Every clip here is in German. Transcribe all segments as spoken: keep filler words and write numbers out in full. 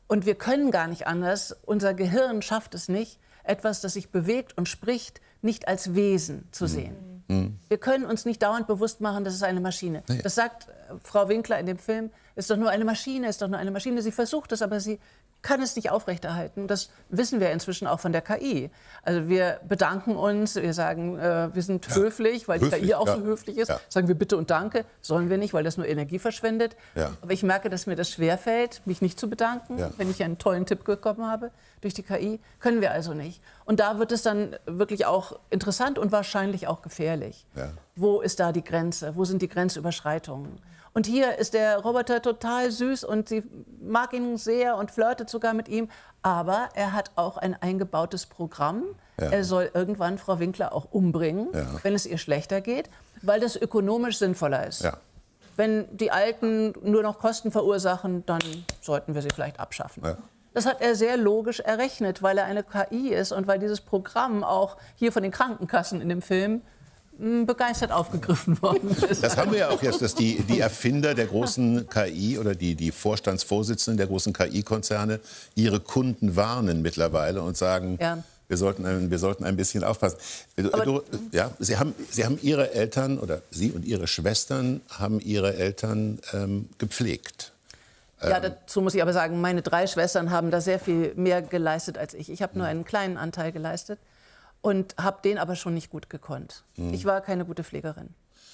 Und wir können gar nicht anders. Unser Gehirn schafft es nicht, etwas, das sich bewegt und spricht, nicht als Wesen zu sehen. Mhm. Wir können uns nicht dauernd bewusst machen, das ist eine Maschine. Nee. Das sagt Frau Winkler in dem Film, ist doch nur eine Maschine, ist doch nur eine Maschine. Sie versucht es, aber sie kann es nicht aufrechterhalten. Das wissen wir inzwischen auch von der K I. Also wir bedanken uns, wir sagen, äh, wir sind ja. höflich, weil höflich, die K I auch ja. so höflich ist. Ja. Sagen wir bitte und danke. Sollen wir nicht, weil das nur Energie verschwendet. Ja. Aber ich merke, dass mir das schwerfällt, mich nicht zu bedanken, ja. wenn ich einen tollen Tipp bekommen habe durch die K I. Können wir also nicht. Und da wird es dann wirklich auch interessant und wahrscheinlich auch gefährlich. Ja. Wo ist da die Grenze? Wo sind die Grenzüberschreitungen? Und hier ist der Roboter total süß und sie mag ihn sehr und flirtet sogar mit ihm. Aber er hat auch ein eingebautes Programm. Ja. Er soll irgendwann Frau Winkler auch umbringen, ja. wenn es ihr schlechter geht, weil das ökonomisch sinnvoller ist. Ja. Wenn die Alten nur noch Kosten verursachen, dann sollten wir sie vielleicht abschaffen. Ja. Das hat er sehr logisch errechnet, weil er eine K I ist und weil dieses Programm auch hier von den Krankenkassen in dem Film begeistert aufgegriffen worden ist. Das haben wir ja auch jetzt, dass die, die Erfinder der großen K I oder die, die Vorstandsvorsitzenden der großen K I-Konzerne ihre Kunden warnen mittlerweile und sagen, ja. wir, sollten ein, wir sollten ein bisschen aufpassen. Du, ja, Sie haben, Sie haben Ihre Eltern, oder Sie und Ihre Schwestern haben Ihre Eltern ähm, gepflegt. Ja, dazu muss ich aber sagen, meine drei Schwestern haben da sehr viel mehr geleistet als ich. Ich habe nur einen kleinen Anteil geleistet. Und habe den aber schon nicht gut gekonnt. Mhm. Ich war keine gute Pflegerin.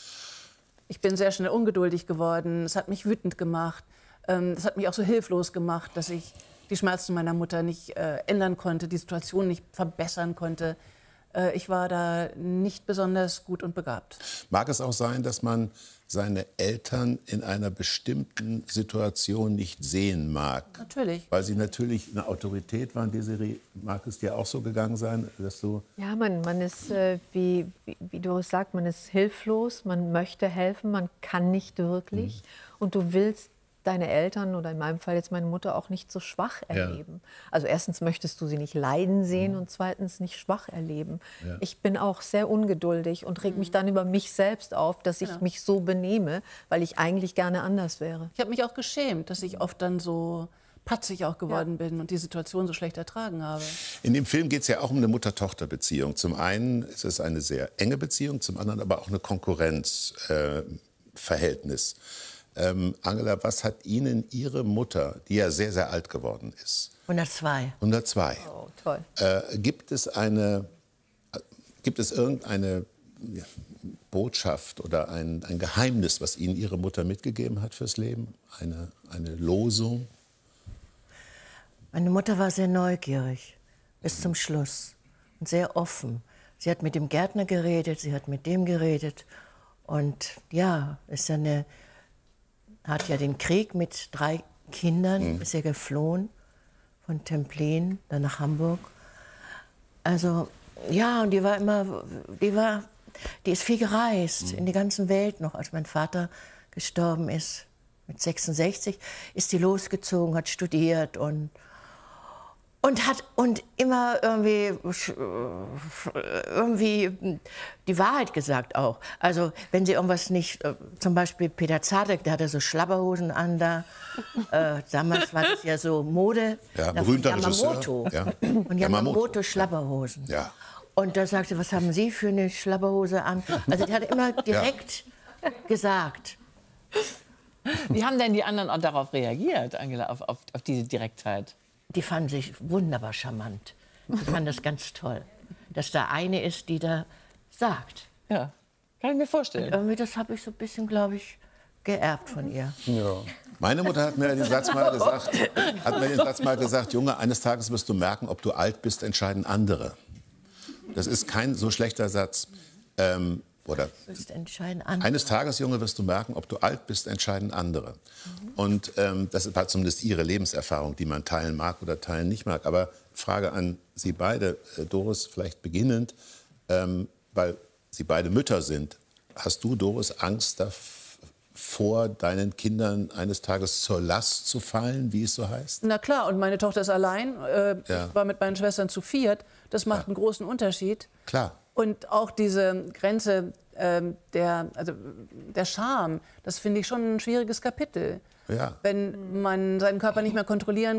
Ich bin sehr schnell ungeduldig geworden. Es hat mich wütend gemacht. Es hat mich auch so hilflos gemacht, dass ich die Schmerzen meiner Mutter nicht äh, ändern konnte, die Situation nicht verbessern konnte. Äh, ich war da nicht besonders gut und begabt. Mag es auch sein, dass man seine Eltern in einer bestimmten Situation nicht sehen mag? Natürlich. Weil sie natürlich eine Autorität waren. Desiree, mag es dir auch so gegangen sein, dass du... Ja, man, man ist, äh, wie, wie, wie Doris sagt, man ist hilflos, man möchte helfen, man kann nicht wirklich. Mhm. Und du willst deine Eltern oder in meinem Fall jetzt meine Mutter auch nicht so schwach erleben. Ja. Also erstens möchtest du sie nicht leiden sehen und zweitens nicht schwach erleben. Ja. Ich bin auch sehr ungeduldig und reg mich dann über mich selbst auf, dass ich genau. mich so benehme, weil ich eigentlich gerne anders wäre. Ich habe mich auch geschämt, dass ich oft dann so patzig auch geworden ja. bin und die Situation so schlecht ertragen habe. In dem Film geht es ja auch um eine Mutter-Tochter-Beziehung. Zum einen ist es eine sehr enge Beziehung, zum anderen aber auch eine Konkurrenzverhältnis. Äh, Ähm, Angela, was hat Ihnen Ihre Mutter, die ja sehr, sehr alt geworden ist... hundertzwei. hundertzwei. Oh, toll. Äh, gibt es eine, gibt es irgendeine ja, Botschaft oder ein, ein Geheimnis, was Ihnen Ihre Mutter mitgegeben hat fürs Leben? Eine, eine Losung? Meine Mutter war sehr neugierig, bis zum Schluss. Und sehr offen. Sie hat mit dem Gärtner geredet, sie hat mit dem geredet. Und ja, ist eine... hat ja den Krieg mit drei Kindern, mhm. ist ja geflohen von Templen, dann nach Hamburg. Also, ja, und die war immer, die war, die ist viel gereist, mhm. in die ganze Welt noch. Als mein Vater gestorben ist, mit sechsundsechzig, ist die losgezogen, hat studiert und Und hat und immer irgendwie, irgendwie die Wahrheit gesagt auch. Also wenn sie irgendwas nicht, zum Beispiel Peter Zadek, der hatte so Schlabberhosen an da. Äh, damals war das ja so Mode. Ja, berühmter Yamamoto. Regisseur. Ja. Und Yamamoto Schlabberhosen. Ja. Und da sagte, was haben Sie für eine Schlabberhose an? Also der hat immer direkt ja. gesagt. Wie haben denn die anderen auch darauf reagiert, Angela, auf, auf, auf diese Direktheit? Die fanden sich wunderbar charmant. Ich fand das ganz toll, dass da eine ist, die da sagt. Ja, kann ich mir vorstellen. Und irgendwie, das habe ich so ein bisschen, glaube ich, geerbt von ihr. Ja. Meine Mutter hat mir den Satz mal gesagt, hat mir den Satz mal gesagt, Junge, eines Tages wirst du merken, ob du alt bist, entscheiden andere. Das ist kein so schlechter Satz. Ähm, Oder eines Tages, Junge, wirst du merken, ob du alt bist, entscheiden andere. Mhm. Und ähm, das war zumindest ihre Lebenserfahrung, die man teilen mag oder teilen nicht mag. Aber Frage an Sie beide, äh, Doris, vielleicht beginnend, ähm, weil Sie beide Mütter sind. Hast du, Doris, Angst davor, deinen Kindern eines Tages zur Last zu fallen, wie es so heißt? Na klar, und meine Tochter ist allein. Äh, ja. Ich war mit meinen Schwestern zu viert. Das macht ja. einen großen Unterschied. Klar. Und auch diese Grenze ähm, der, also der Scham, das finde ich schon ein schwieriges Kapitel. Ja. Wenn man seinen Körper nicht mehr kontrollieren